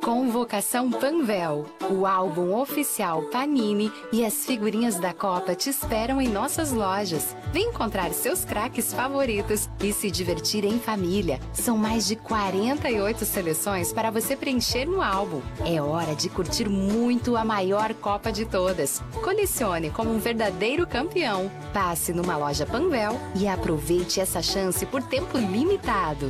Convocação Panvel, o álbum oficial Panini e as figurinhas da Copa te esperam em nossas lojas. Vem encontrar seus craques favoritos e se divertir em família. São mais de 48 seleções para você preencher no álbum. É hora de curtir muito a maior Copa de todas. Colecione como um verdadeiro campeão. Passe numa loja Panvel e aproveite essa chance por tempo limitado.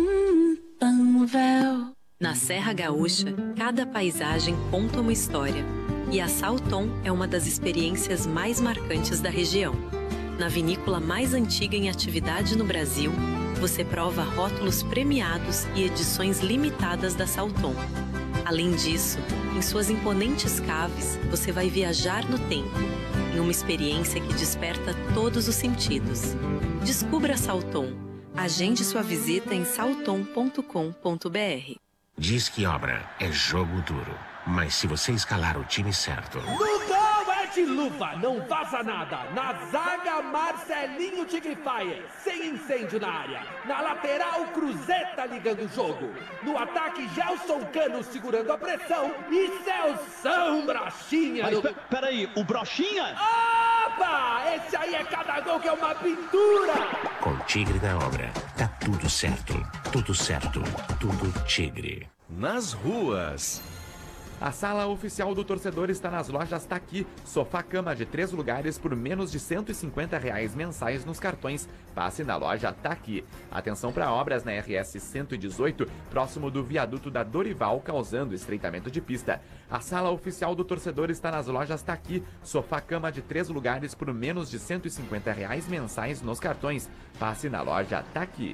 Panvel. Na Serra Gaúcha, cada paisagem conta uma história. E a Salton é uma das experiências mais marcantes da região. Na vinícola mais antiga em atividade no Brasil, você prova rótulos premiados e edições limitadas da Salton. Além disso, em suas imponentes caves, você vai viajar no tempo, em uma experiência que desperta todos os sentidos. Descubra a Salton. Agende sua visita em salton.com.br. Diz que obra é jogo duro, mas se você escalar o time certo... No gol é de luva, não vaza nada. Na zaga, Marcelinho Tigrifier, sem incêndio na área. Na lateral, Cruzeta ligando o jogo. No ataque, Gelson Cano segurando a pressão. E Celção Brochinha. Mas peraí, o Brochinha? Opa! Esse aí é cada gol que é uma pintura! Com Tigre na obra, tá tudo certo. Tudo certo. Tudo Tigre. Nas ruas. A sala oficial do torcedor está nas lojas Taqui. Sofá-cama de 3 lugares por menos de R$150 mensais nos cartões. Passe na loja Taqui. Atenção para obras na RS 118, próximo do viaduto da Dorival, causando estreitamento de pista. A sala oficial do torcedor está nas lojas Taqui. Sofá-cama de 3 lugares por menos de R$150 mensais nos cartões. Passe na loja Taqui.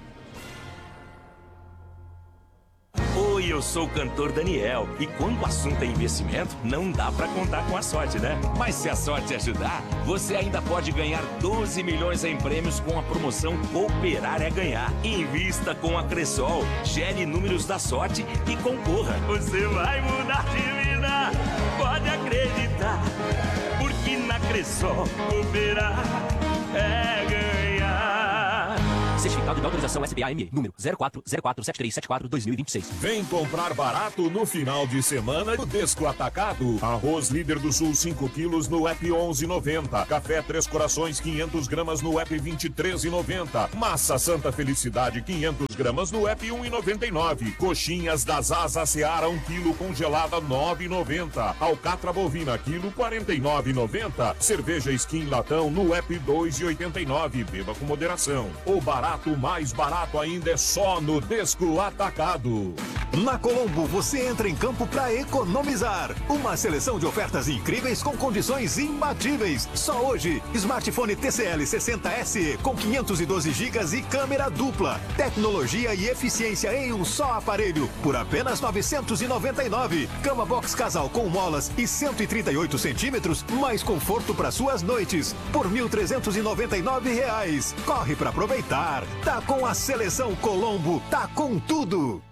Oi, eu sou o cantor Daniel. E quando o assunto é investimento, não dá pra contar com a sorte, né? Mas se a sorte ajudar, você ainda pode ganhar 12 milhões em prêmios com a promoção Cooperar é Ganhar. Invista com a Cressol, gere números da sorte e concorra. Você vai mudar de vida, pode acreditar. Porque na Cressol, cooperar é ganhar. Certificado de autorização SBAME, número 04047374-2026. Vem comprar barato no final de semana do Desco Atacado. Arroz Líder do Sul 5 quilos no app 11,90. Café Três Corações 500 gramas no app 23,90. Massa Santa Felicidade 500 gramas no app 1,99. Coxinhas das Asa Seara 1 quilo congelada 9,90. Alcatra bovina quilo 49,90. Cerveja Skin latão no app 2,89. Beba com moderação. O barato mais barato ainda é só no Desco Atacado. Na Colombo você entra em campo para economizar. Uma seleção de ofertas incríveis com condições imbatíveis. Só hoje, smartphone TCL 60S com 512 GB e câmera dupla. Tecnologia e eficiência em um só aparelho por apenas R$ 999. Cama box casal com molas e 138 centímetros, mais conforto para suas noites por R$ 1.399. Corre para aproveitar. Tá com a seleção Colombo, tá com tudo.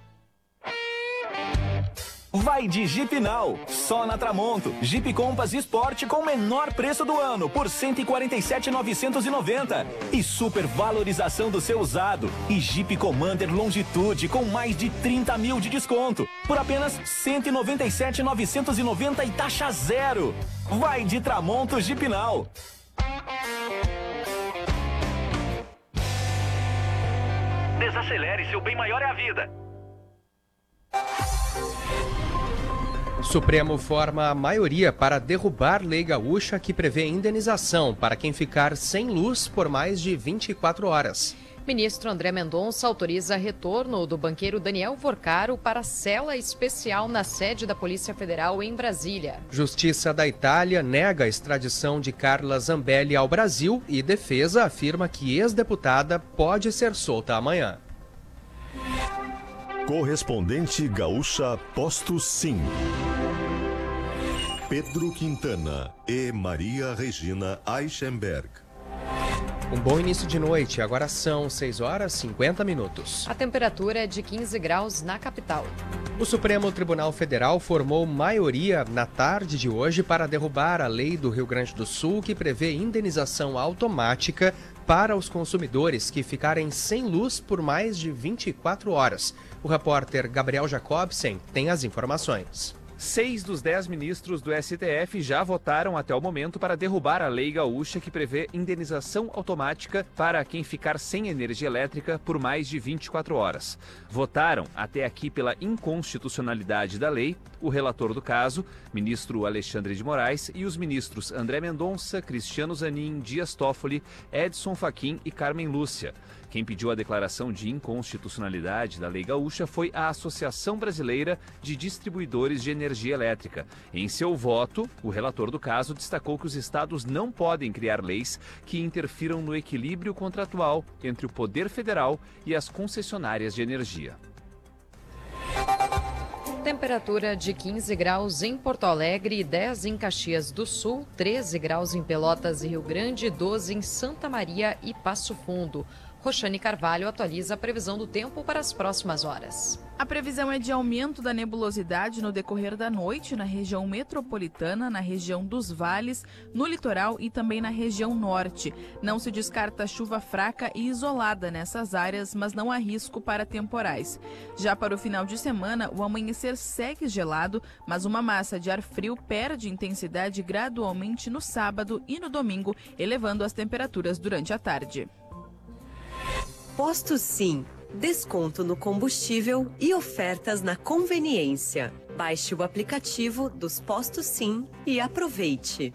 Vai de Jeep Now, só na Tramonto. Jeep Compass Sport com o menor preço do ano por R$ 147.990. E super valorização do seu usado. E Jeep Commander Longitude com mais de 30 mil de desconto por apenas R$ 197.990 e taxa zero. Vai de Tramonto Jeep Now. Desacelere, seu bem maior é a vida. Supremo forma a maioria para derrubar lei gaúcha que prevê indenização para quem ficar sem luz por mais de 24 horas. Ministro André Mendonça autoriza retorno do banqueiro Daniel Vorcaro para cela especial na sede da Polícia Federal em Brasília. Justiça da Itália nega a extradição de Carla Zambelli ao Brasil e defesa afirma que ex-deputada pode ser solta amanhã. Correspondente gaúcha Posto Sim. Pedro Quintana e Maria Regina Eichenberg. Um bom início de noite, agora são 6h50. A temperatura é de 15 graus na capital. O Supremo Tribunal Federal formou maioria na tarde de hoje para derrubar a lei do Rio Grande do Sul que prevê indenização automática para os consumidores que ficarem sem luz por mais de 24 horas. O repórter Gabriel Jacobsen tem as informações. 6 dos 10 ministros do STF já votaram até o momento para derrubar a lei gaúcha que prevê indenização automática para quem ficar sem energia elétrica por mais de 24 horas. Votaram até aqui pela inconstitucionalidade da lei o relator do caso, ministro Alexandre de Moraes, e os ministros André Mendonça, Cristiano Zanin, Dias Toffoli, Edson Fachin e Carmen Lúcia. Quem pediu a declaração de inconstitucionalidade da lei gaúcha foi a Associação Brasileira de Distribuidores de Energia Elétrica. Em seu voto, o relator do caso destacou que os estados não podem criar leis que interfiram no equilíbrio contratual entre o poder federal e as concessionárias de energia. Temperatura de 15 graus em Porto Alegre, 10 em Caxias do Sul, 13 graus em Pelotas e Rio Grande, 12 em Santa Maria e Passo Fundo. Roxane Carvalho atualiza a previsão do tempo para as próximas horas. A previsão é de aumento da nebulosidade no decorrer da noite na região metropolitana, na região dos vales, no litoral e também na região norte. Não se descarta chuva fraca e isolada nessas áreas, mas não há risco para temporais. Já para o final de semana, o amanhecer segue gelado, mas uma massa de ar frio perde intensidade gradualmente no sábado e no domingo, elevando as temperaturas durante a tarde. Posto Sim. Desconto no combustível e ofertas na conveniência. Baixe o aplicativo dos Postos Sim e aproveite.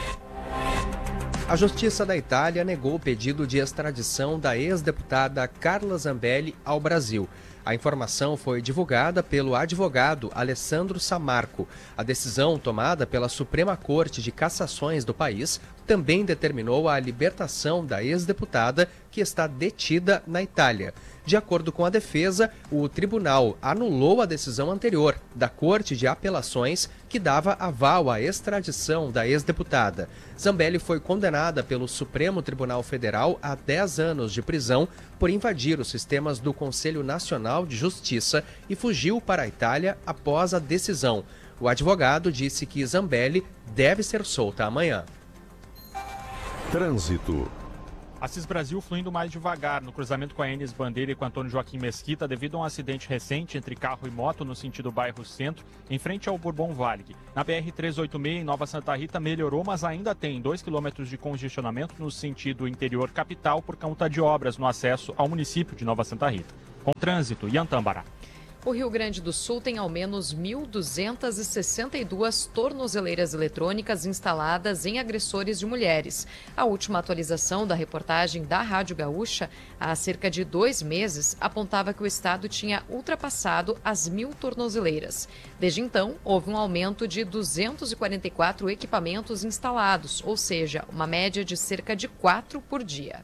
A Justiça da Itália negou o pedido de extradição da ex-deputada Carla Zambelli ao Brasil. A informação foi divulgada pelo advogado Alessandro Samarco. A decisão tomada pela Suprema Corte de Cassações do país também determinou a libertação da ex-deputada que está detida na Itália. De acordo com a defesa, o tribunal anulou a decisão anterior da Corte de Apelações que dava aval à extradição da ex-deputada. Zambelli foi condenada pelo Supremo Tribunal Federal a 10 anos de prisão por invadir os sistemas do Conselho Nacional de Justiça e fugiu para a Itália após a decisão. O advogado disse que Zambelli deve ser solta amanhã. Trânsito. Assis Brasil fluindo mais devagar no cruzamento com a Enes Bandeira e com Antônio Joaquim Mesquita devido a um acidente recente entre carro e moto no sentido bairro Centro, em frente ao Bourbon Valle. Na BR-386 em Nova Santa Rita melhorou, mas ainda tem 2 km de congestionamento no sentido interior capital por conta de obras no acesso ao município de Nova Santa Rita. Com trânsito, Iantâmbara. O Rio Grande do Sul tem ao menos 1.262 tornozeleiras eletrônicas instaladas em agressores de mulheres. A última atualização da reportagem da Rádio Gaúcha, há cerca de 2 meses, apontava que o estado tinha ultrapassado as 1.000 tornozeleiras. Desde então, houve um aumento de 244 equipamentos instalados, ou seja, uma média de cerca de 4 por dia.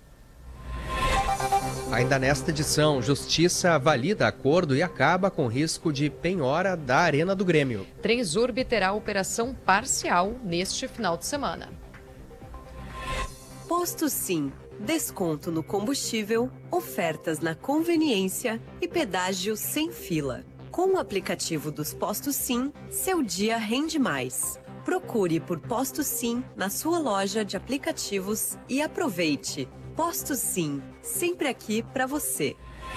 Ainda nesta edição, Justiça valida acordo e acaba com risco de penhora da Arena do Grêmio. Transurb terá operação parcial neste final de semana. Posto Sim. Desconto no combustível, ofertas na conveniência e pedágio sem fila. Com o aplicativo dos Postos Sim, seu dia rende mais. Procure por Posto Sim na sua loja de aplicativos e aproveite. Posto Sim, sempre aqui para você.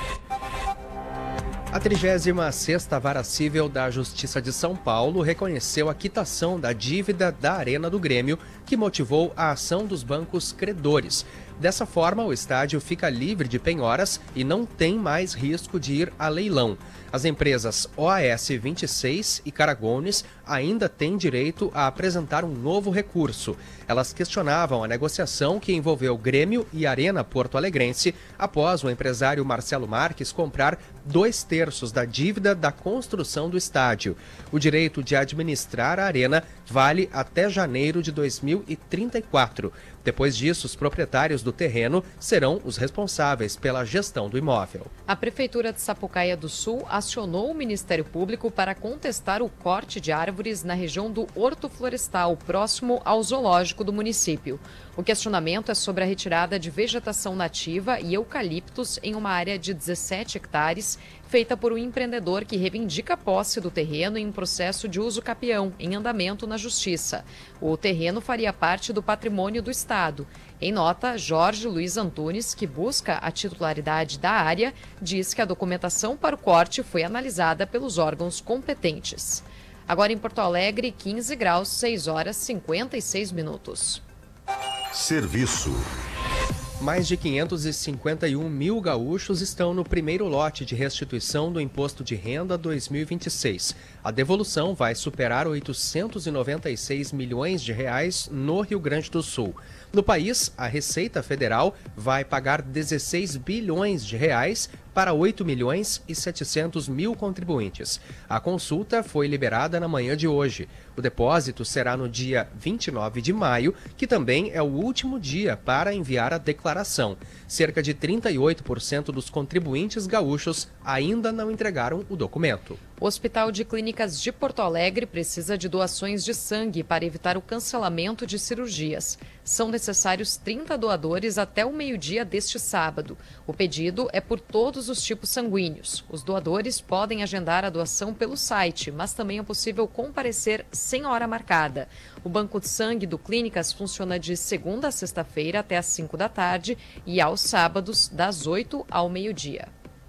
A 36ª Vara Cível da Justiça de São Paulo reconheceu a quitação da dívida da Arena do Grêmio, que motivou a ação dos bancos credores. Dessa forma, o estádio fica livre de penhoras e não tem mais risco de ir a leilão. As empresas OAS 26 e Caragones ainda têm direito a apresentar um novo recurso. Elas questionavam a negociação que envolveu Grêmio e Arena Porto Alegrense após o empresário Marcelo Marques comprar 2/3 da dívida da construção do estádio. O direito de administrar a arena vale até janeiro de 2034. Depois disso, os proprietários do terreno serão os responsáveis pela gestão do imóvel. A Prefeitura de Sapucaia do Sul acionou o Ministério Público para contestar o corte de árvores na região do Horto Florestal, próximo ao zoológico do município. O questionamento é sobre a retirada de vegetação nativa e eucaliptos em uma área de 17 hectares Sanguíneas, feita por um empreendedor que reivindica a posse do terreno em um processo de uso capião, em andamento na Justiça. O terreno faria parte do patrimônio do Estado. Em nota, Jorge Luiz Antunes, que busca a titularidade da área, diz que a documentação para o corte foi analisada pelos órgãos competentes. Agora em Porto Alegre, 15 graus, 6 horas 56 minutos. Serviço. Mais de 551 mil gaúchos estão no primeiro lote de restituição do Imposto de Renda 2026. A devolução vai superar 896 milhões de reais no Rio Grande do Sul. No país, a Receita Federal vai pagar 16 bilhões de reais para 8 milhões e 700 mil contribuintes. A consulta foi liberada na manhã de hoje. O depósito será no dia 29 de maio, que também é o último dia para enviar a declaração. Cerca de 38% dos contribuintes gaúchos ainda não entregaram o documento. O Hospital de Clínicas de Porto Alegre precisa de doações de sangue para evitar o cancelamento de cirurgias. São necessários 30 doadores até o meio-dia deste sábado. O pedido é por todos os tipos sanguíneos. Os doadores podem agendar a doação pelo site, mas também é possível comparecer sem hora marcada. O Banco de Sangue do Clínicas funciona de segunda a sexta-feira até às 5 da tarde e aos sábados das 8 ao meio-dia.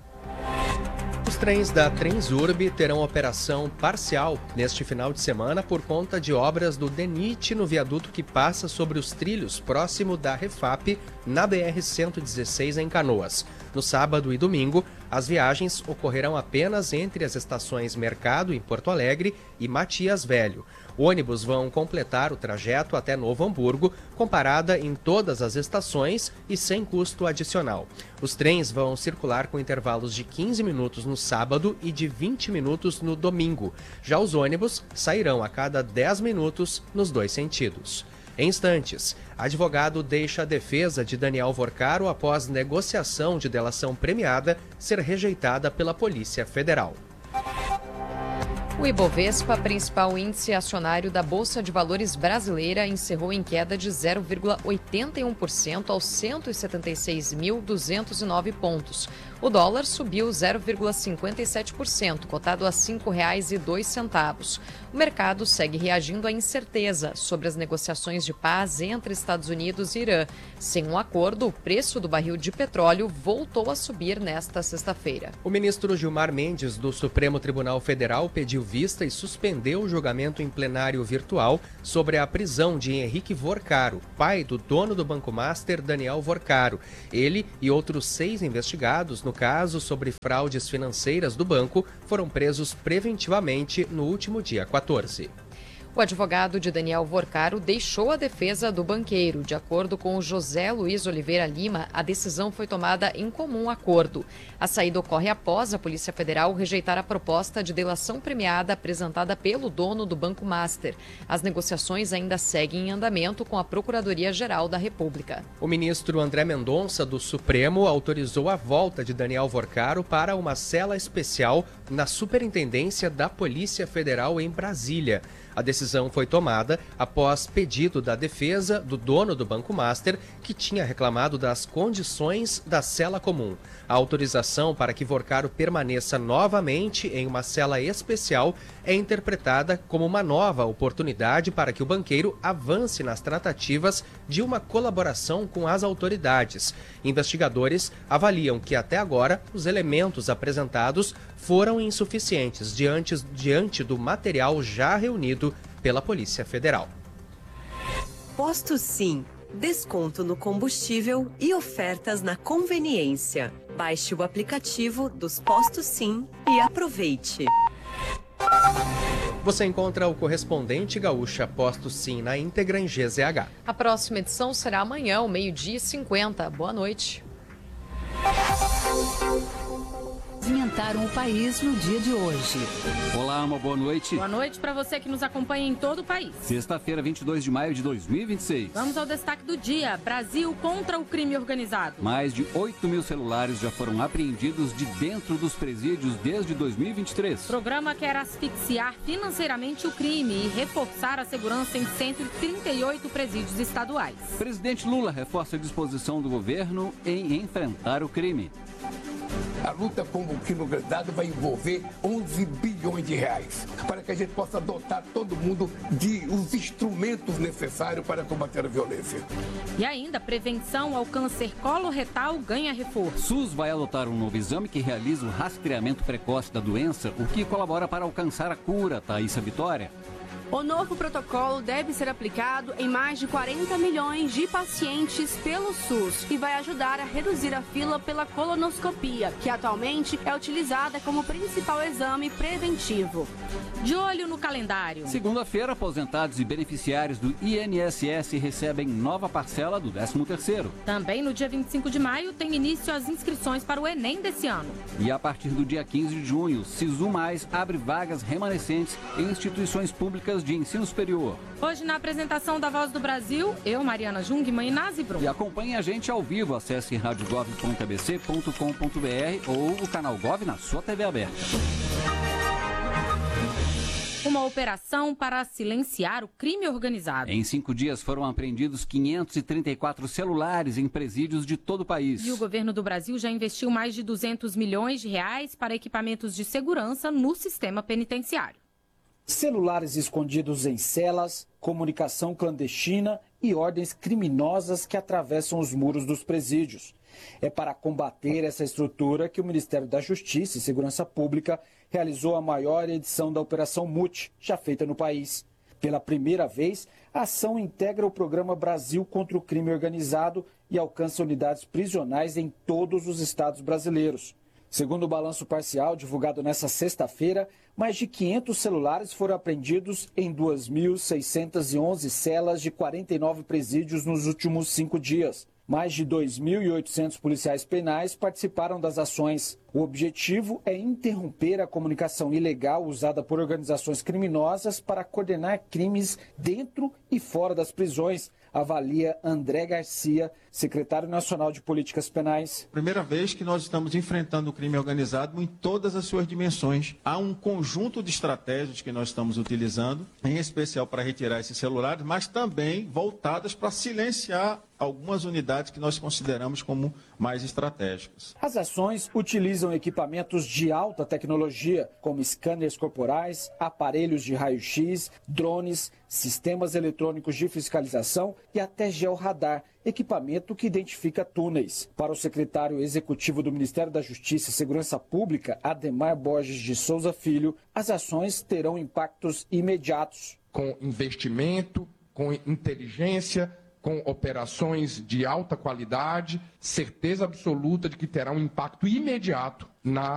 Os trens da Transurb terão operação parcial neste final de semana por conta de obras do DENIT no viaduto que passa sobre os trilhos próximo da Refap na BR-116 em Canoas. No sábado e domingo, as viagens ocorrerão apenas entre as estações Mercado, em Porto Alegre, e Matias Velho. Ônibus vão completar o trajeto até Novo Hamburgo, com parada em todas as estações e sem custo adicional. Os trens vão circular com intervalos de 15 minutos no sábado e de 20 minutos no domingo. Já os ônibus sairão a cada 10 minutos nos dois sentidos. Em instantes, advogado deixa a defesa de Daniel Vorcaro após negociação de delação premiada ser rejeitada pela Polícia Federal. O Ibovespa, principal índice acionário da Bolsa de Valores brasileira, encerrou em queda de 0,81% aos 176.209 pontos. O dólar subiu 0,57%, cotado a R$ 5,02. O mercado segue reagindo à incerteza sobre as negociações de paz entre Estados Unidos e Irã. Sem um acordo, o preço do barril de petróleo voltou a subir nesta sexta-feira. O ministro Gilmar Mendes, do Supremo Tribunal Federal, pediu vista e suspendeu o julgamento em plenário virtual sobre a prisão de Henrique Vorcaro, pai do dono do Banco Master, Daniel Vorcaro. Ele e outros 6 investigados no caso sobre fraudes financeiras do banco foram presos preventivamente no último dia 14. O advogado de Daniel Vorcaro deixou a defesa do banqueiro. De acordo com José Luiz Oliveira Lima, a decisão foi tomada em comum acordo. A saída ocorre após a Polícia Federal rejeitar a proposta de delação premiada apresentada pelo dono do Banco Master. As negociações ainda seguem em andamento com a Procuradoria-Geral da República. O ministro André Mendonça, do Supremo, autorizou a volta de Daniel Vorcaro para uma cela especial na Superintendência da Polícia Federal em Brasília. A decisão foi tomada após pedido da defesa do dono do Banco Master, que tinha reclamado das condições da cela comum. A autorização para que Vorcaro permaneça novamente em uma cela especial é interpretada como uma nova oportunidade para que o banqueiro avance nas tratativas de uma colaboração com as autoridades. Investigadores avaliam que até agora os elementos apresentados foram insuficientes diante do material já reunido pela Polícia Federal. Posto Sim. Desconto no combustível e ofertas na conveniência. Baixe o aplicativo dos Postos Sim e aproveite. Você encontra o correspondente Gaúcha Posto Sim na íntegra em GZH. A próxima edição será amanhã, ao 12h50. Boa noite. Movimentaram o país no dia de hoje. Olá, uma boa noite. Boa noite para você que nos acompanha em todo o país. Sexta-feira, 22 de maio de 2026. Vamos ao destaque do dia. Brasil contra o crime organizado. Mais de 8 mil celulares já foram apreendidos de dentro dos presídios desde 2023. O programa quer asfixiar financeiramente o crime e reforçar a segurança em 138 presídios estaduais. Presidente Lula reforça a disposição do governo em enfrentar o crime. A luta contra o crime organizado vai envolver 11 bilhões de reais, para que a gente possa dotar todo mundo de os instrumentos necessários para combater a violência. E ainda, prevenção ao câncer coloretal ganha reforço. SUS vai adotar um novo exame que realiza o rastreamento precoce da doença, o que colabora para alcançar a cura, Thaísa Vitória. O novo protocolo deve ser aplicado em mais de 40 milhões de pacientes pelo SUS e vai ajudar a reduzir a fila pela colonoscopia, que atualmente é utilizada como principal exame preventivo. De olho no calendário. Segunda-feira, aposentados e beneficiários do INSS recebem nova parcela do 13º. Também no dia 25 de maio tem início as inscrições para o Enem desse ano. E a partir do dia 15 de junho, Sisu Mais abre vagas remanescentes em instituições públicas de ensino superior. Hoje, na apresentação da Voz do Brasil, eu, Mariana Jungmann e Nazi Brum. E acompanhe a gente ao vivo. Acesse radiogov.abc.com.br ou o canal Gov na sua TV aberta. Uma operação para silenciar o crime organizado. Em 5 dias foram apreendidos 534 celulares em presídios de todo o país. E o governo do Brasil já investiu mais de 200 milhões de reais para equipamentos de segurança no sistema penitenciário. Celulares escondidos em celas, comunicação clandestina e ordens criminosas que atravessam os muros dos presídios. É para combater essa estrutura que o Ministério da Justiça e Segurança Pública realizou a maior edição da Operação MUT, já feita no país. Pela primeira vez, a ação integra o programa Brasil contra o Crime Organizado e alcança unidades prisionais em todos os estados brasileiros. Segundo o balanço parcial divulgado nesta sexta-feira, mais de 500 celulares foram apreendidos em 2.611 celas de 49 presídios nos últimos 5 dias. Mais de 2.800 policiais penais participaram das ações. O objetivo é interromper a comunicação ilegal usada por organizações criminosas para coordenar crimes dentro e fora das prisões, avalia André Garcia, secretário nacional de Políticas Penais. Primeira vez que nós estamos enfrentando o crime organizado em todas as suas dimensões. Há um conjunto de estratégias que nós estamos utilizando, em especial para retirar esses celulares, mas também voltadas para silenciar algumas unidades que nós consideramos como mais estratégicas. As ações utilizam equipamentos de alta tecnologia, como scanners corporais, aparelhos de raio-x, drones, sistemas eletrônicos de fiscalização e até georradar, equipamento que identifica túneis. Para o secretário executivo do Ministério da Justiça e Segurança Pública, Ademar Borges de Souza Filho, as ações terão impactos imediatos. Com investimento, com inteligência, com operações de alta qualidade, certeza absoluta de que terá um impacto imediato na